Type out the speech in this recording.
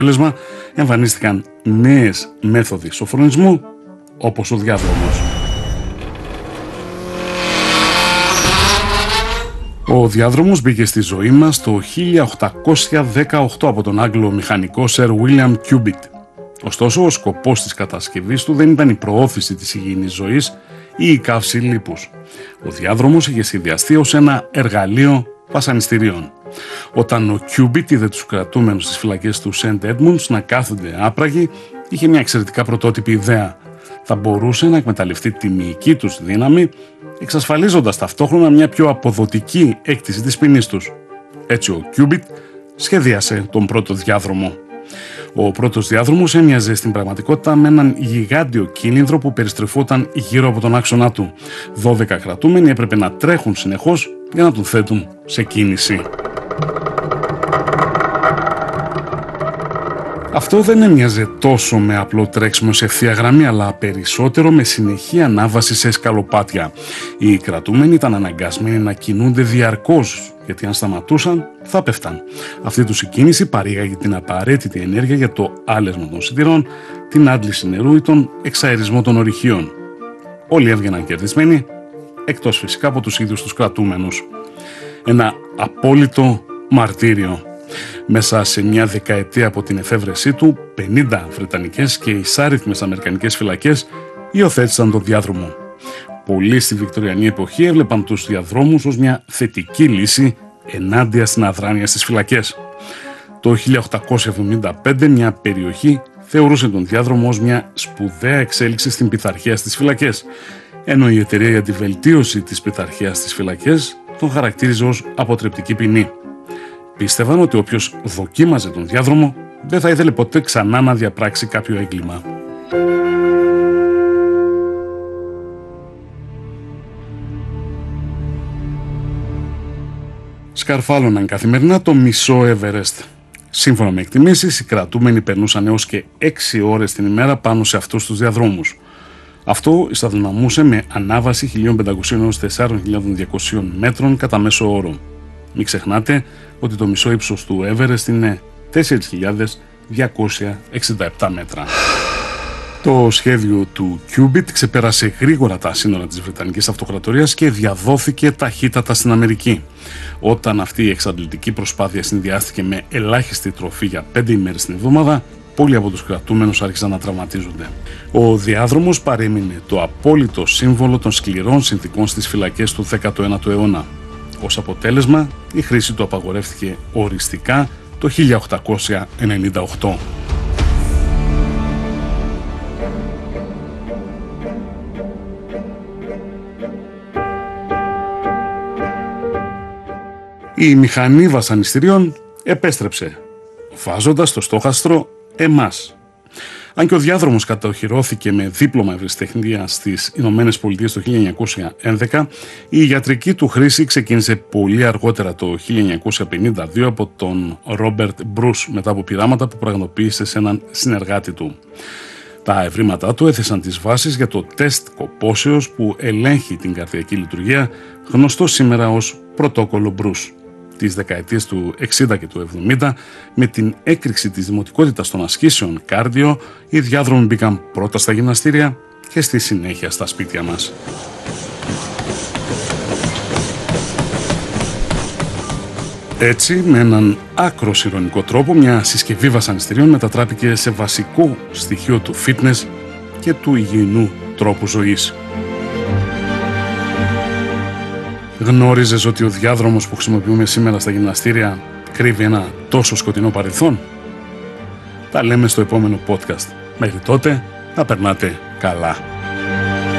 αποτέλεσμα εμφανίστηκαν νέες μέθοδοι σοφρονισμού, όπως ο διάδρομος. Ο διάδρομος μπήκε στη ζωή μας το 1818 από τον Άγγλο μηχανικό Sir William Cubitt. Ωστόσο, ο σκοπός της κατασκευής του δεν ήταν η προώθηση της υγιεινής ζωής ή η καύση λίπους. Ο διάδρομος είχε σχεδιαστεί ως ένα εργαλείο βασανιστήριων. Όταν ο Cubitt είδε τους κρατούμενους στις φυλακές του St. Edmunds να κάθονται άπραγοι, είχε μια εξαιρετικά πρωτότυπη ιδέα. Θα μπορούσε να εκμεταλλευτεί τη μυϊκή τους δύναμη, εξασφαλίζοντας ταυτόχρονα μια πιο αποδοτική έκτηση της ποινής τους. Έτσι ο Cubitt σχεδίασε τον πρώτο διάδρομο. Ο πρώτος διάδρομος έμοιαζε στην πραγματικότητα με έναν γιγάντιο κίνηδρο που περιστρεφόταν γύρω από τον άξονά του. 12 κρατούμενοι έπρεπε να τρέχουν συνεχώς για να τον θέτουν σε κίνηση. Αυτό δεν έμοιαζε τόσο με απλό τρέξιμο σε ευθεία γραμμή, αλλά περισσότερο με συνεχή ανάβαση σε σκαλοπάτια. Οι κρατούμενοι ήταν αναγκασμένοι να κινούνται διαρκώς, γιατί αν σταματούσαν θα πέφταν. Αυτή τους η κίνηση παρήγαγε την απαραίτητη ενέργεια για το άλεσμα των σιτηρών, την άντληση νερού ή τον εξαερισμό των ορυχείων. Όλοι έβγαιναν κερδισμένοι, εκτός φυσικά από τους ίδιους τους κρατούμενους. Ένα απόλυτο μαρτύριο. Μέσα σε μια δεκαετία από την εφεύρεσή του, 50 βρετανικές και εισάριθμες αμερικανικές φυλακές υιοθέτησαν τον διάδρομο. Πολλοί στη βικτωριανή εποχή έβλεπαν τους διαδρόμους ως μια θετική λύση ενάντια στην αδράνεια στις φυλακές. Το 1875 μια περιοχή θεωρούσε τον διάδρομο ως μια σπουδαία εξέλιξη στην πειθαρχία στις φυλακές, ενώ η εταιρεία για τη βελτίωση της πειθαρχίας στις φυλακές τον χαρακτήριζε ως αποτρεπτική ποινή. Πίστευαν ότι όποιος δοκίμαζε τον διάδρομο δεν θα ήθελε ποτέ ξανά να διαπράξει κάποιο έγκλημα. Σκαρφάλωναν καθημερινά το μισό Everest. Σύμφωνα με εκτιμήσεις, οι κρατούμενοι περνούσαν έως και 6 ώρες την ημέρα πάνω σε αυτούς τους διαδρόμους. Αυτό ισοδυναμούσε με ανάβαση 1.500 έως 4.200 μέτρων κατά μέσο όρο. Μην ξεχνάτε ότι το μισό ύψος του Everest είναι 4.267 μέτρα. Το σχέδιο του Cubitt ξεπέρασε γρήγορα τα σύνορα της Βρετανικής Αυτοκρατορίας και διαδόθηκε ταχύτατα στην Αμερική. Όταν αυτή η εξαντλητική προσπάθεια συνδυάστηκε με ελάχιστη τροφή για 5 ημέρες την εβδομάδα, πολλοί από τους κρατούμενους άρχισαν να τραυματίζονται. Ο διάδρομος παρέμεινε το απόλυτο σύμβολο των σκληρών συνθήκων στις φυλακές του 19ου αιώνα. Ως αποτέλεσμα, η χρήση του απαγορεύτηκε οριστικά το 1898. Η μηχανή βασανιστήριων επέστρεψε, βάζοντας στο στόχαστρο εμάς. Αν και ο διάδρομος κατοχυρώθηκε με δίπλωμα ευρεσιτεχνίας στις Ηνωμένες Πολιτείες το 1911, η ιατρική του χρήση ξεκίνησε πολύ αργότερα το 1952 από τον Ρόμπερτ Μπρους μετά από πειράματα που πραγματοποίησε σε έναν συνεργάτη του. Τα ευρήματά του έθεσαν τις βάσεις για το τεστ κοπόσεως που ελέγχει την καρδιακή λειτουργία, γνωστό σήμερα ως πρωτόκολλο Μπρους. Τις δεκαετίες του 60 και του 70, με την έκρηξη της δημοτικότητας των ασκήσεων κάρδιο, οι διάδρομοι μπήκαν πρώτα στα γυμναστήρια και στη συνέχεια στα σπίτια μας. Έτσι, με έναν άκρος ειρωνικό τρόπο, μια συσκευή βασανιστήριων μετατράπηκε σε βασικό στοιχείο του fitness και του υγιεινού τρόπου ζωής. Γνώριζες ότι ο διάδρομος που χρησιμοποιούμε σήμερα στα γυμναστήρια κρύβει ένα τόσο σκοτεινό παρελθόν? Τα λέμε στο επόμενο podcast. Μέχρι τότε, να περνάτε καλά.